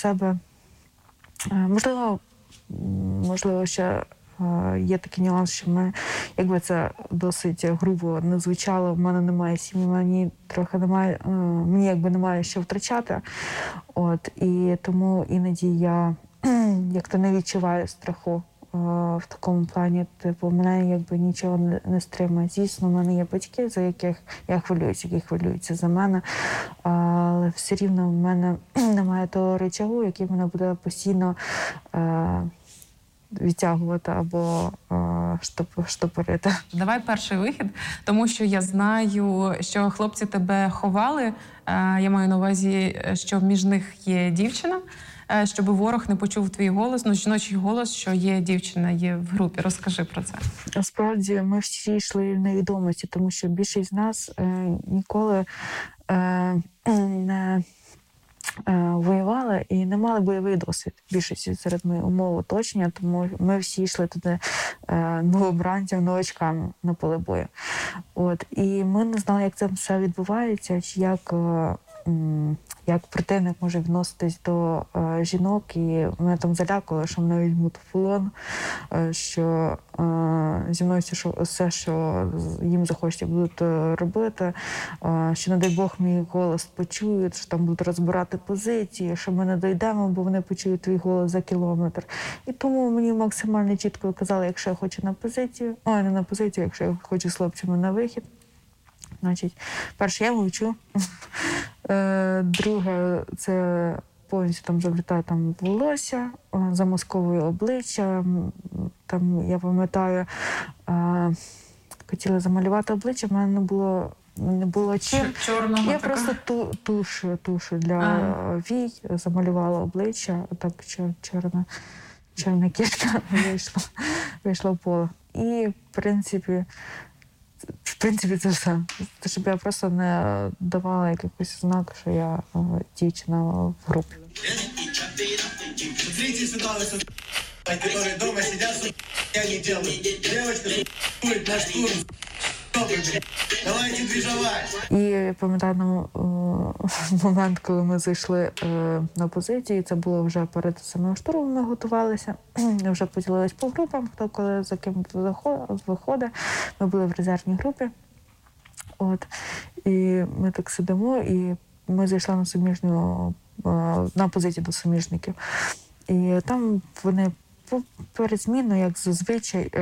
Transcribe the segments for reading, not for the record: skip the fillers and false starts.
себе, можливо, ще є такий нюанс, що якби це досить грубо не звучало, в мене немає сім'ї, мені якби немає що втрачати. І тому іноді я як-то не відчуваю страху в такому плані. Мене якби нічого не стримує. Звісно, в мене є батьки, за яких я хвилююся, які хвилюються за мене, але все рівно в мене немає того рычагу, який мене буде постійно відтягувати або штопорити. Давай перший вихід, тому що я знаю, що хлопці тебе ховали. Я маю на увазі, що між них є дівчина, щоб ворог не почув твій голос, жіночий голос, що є дівчина, є в групі. Розкажи про це. Насправді, ми всі йшли в невідомості, тому що більшість з нас ніколи не воювали і не мали бойовий досвід. Більшості серед умов оточення, тому ми всі йшли туди новобранцям, новачками на поле бою. І ми не знали, як це все відбувається, чи як противник може відноситись до жінок. І мене там залякало, що мене візьмуть в полон, що зі мною все, що їм захочуть, будуть робити, що, не дай Бог, мій голос почують, що там будуть розбирати позиції, що ми не дійдемо, бо вони почують твій голос за кілометр. І тому мені максимально чітко казали, якщо я хочу на позицію, не на позицію, якщо я хочу з хлопцями на вихід, значить, перше, я мовчу. Друге, це повністю там заплітаю волосся, замасковую обличчя. Там, я пам'ятаю, хотіла замалювати обличчя, в мене не було чим. Чорного я така? Просто тушу для вій замалювала обличчя, так чорна кішка вийшла в поле. І, в принципі, це все. Щоб я просто не давала якихось знак, що я дівчина в групі. Которые дома сидят, я не делаю. Девочка, на штурм. Давайте движовать. І пам'ятаю момент, коли ми зайшли на позиції, це було вже перед самим штурмом, ми готувалися, вже поділились по групам, хто коли за ким виходить. Ми були в резервній групі. І ми так сидимо, і ми зайшли на позицію до суміжників. І там вони перед зміною, як зазвичай,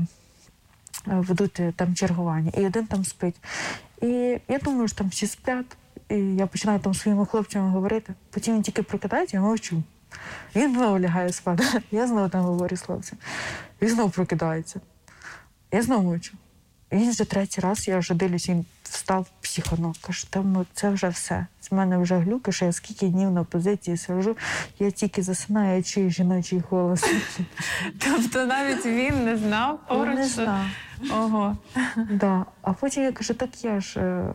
ведуть там чергування, і один там спить. І я думаю, що там всі сплять, і я починаю там своїми хлопцями говорити. Потім він тільки прокидається, я мовчу. Він знову лягає спати. Я знову там говорю з хлопцем. Він знову прокидається. Я знову мовчу. І він вже третій раз, я вже дивлюсь, він встав психанув. Каже, це вже все. З мене вже глюки, що я скільки днів на позиції сиджу, я тільки засинаю, я чую жіночий голос. Тобто навіть він не знав поруч? Не знав. Ого. Да. А потім я кажу, так я ж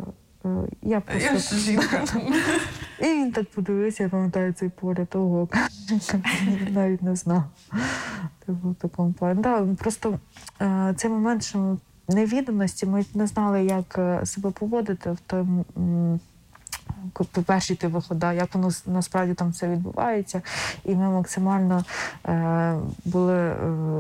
жінка. І він так подивився, я пам'ятаю цей погляд, ого, навіть не знав. Це був в такому плані. Да, просто цей момент, що невідомості, ми не знали, як себе поводити в тому, по-перше, як воно насправді там все відбувається. І ми максимально були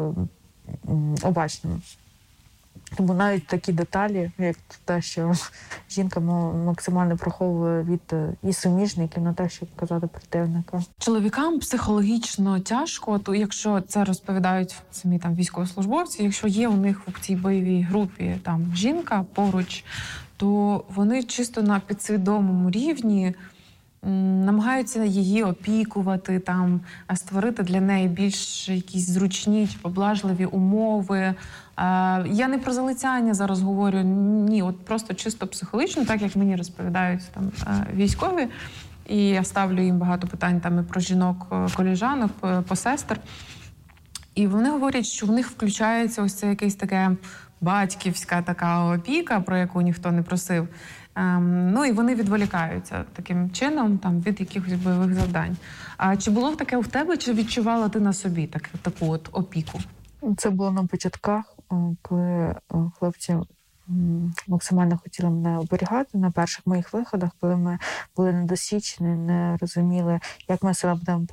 обачними. Тому навіть такі деталі, як те, що жінка максимально приховує від і суміжників на те, щоб казати противника. Чоловікам психологічно тяжко, то якщо це розповідають самі там військовослужбовці, якщо є у них в цій бойовій групі там жінка поруч, то вони чисто на підсвідомому рівні намагаються її опікувати, там, створити для неї більш якісь зручні чи поблажливі умови. Я не про залицяння зараз говорю, ні, от просто чисто психологічно, так як мені розповідають там військові, і я ставлю їм багато питань там і про жінок, колежанок, посестер. І вони говорять, що в них включається ось це якесь таке батьківська така опіка, про яку ніхто не просив. Ну і вони відволікаються таким чином там, від якихось бойових завдань. А чи було таке в тебе, чи відчувала ти на собі таку от опіку? Це було на початках, коли хлопці максимально хотіли мене оберігати на перших моїх виходах, коли ми були недосвідчені, не розуміли, як ми себе будемо